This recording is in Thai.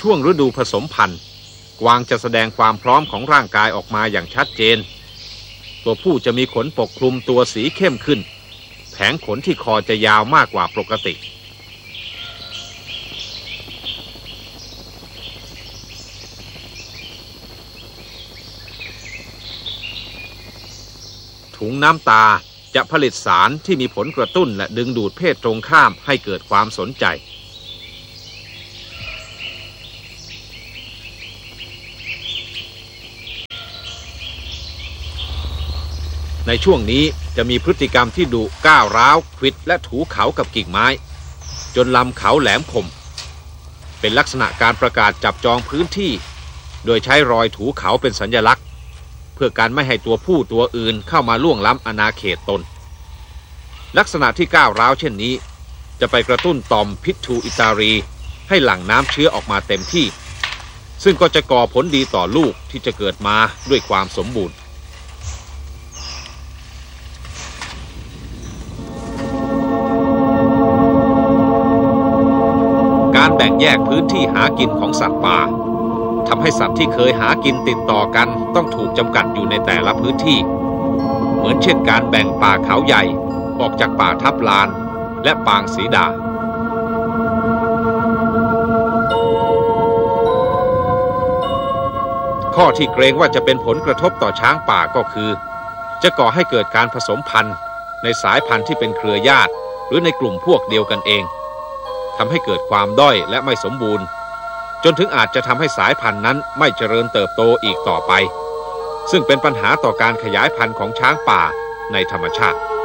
ช่วงฤดูผสมพันธุ์กวางจะแสดงความพร้อมของร่างกายออกมาอย่างชัดเจนตัวผู้จะมีขนปกคลุมตัวสีเข้มขึ้นแผงขนที่คอจะยาวมากกว่าปกติถุงน้ำตาจะผลิตสารที่มีผลกระตุ้นและดึงดูดเพศตรงข้ามให้เกิดความสนใจในช่วงนี้จะมีพฤติกรรมที่ดุก้าวร้าวขวิดและถูเขากับกิ่งไม้จนลำเขาแหลมคมเป็นลักษณะการประกาศจับจองพื้นที่โดยใช้รอยถูเขาเป็นสัญลักษณ์เพื่อการไม่ให้ตัวผู้ตัวอื่นเข้ามาล่วงล้ำอาณาเขตตนลักษณะที่ก้าวร้าวเช่นนี้จะไปกระตุ้นต่อมพิทูอิตารีให้หลั่งน้ำเชื้อออกมาเต็มที่ซึ่งก็จะก่อผลดีต่อลูกที่จะเกิดมาด้วยความสมบูรณ์การแบ่งแยกพื้นที่หากินของสัตว์ป่าทำให้สัตว์ที่เคยหากินติดต่อกันต้องถูกจำกัดอยู่ในแต่ละพื้นที่เหมือนเช่นการแบ่งป่าเขาใหญ่ออกจากป่าทับลานและปางสีดาข้อที่เกรงว่าจะเป็นผลกระทบต่อช้างป่าก็คือจะก่อให้เกิดการผสมพันธุ์ในสายพันธุ์ที่เป็นเครือญาติหรือในกลุ่มพวกเดียวกันเองทำให้เกิดความด้อยและไม่สมบูรณ์จนถึงอาจจะทำให้สายพันธุ์นั้นไม่เจริญเติบโตอีกต่อไปซึ่งเป็นปัญหาต่อการขยายพันธุ์ของช้างป่าในธรรมชาติ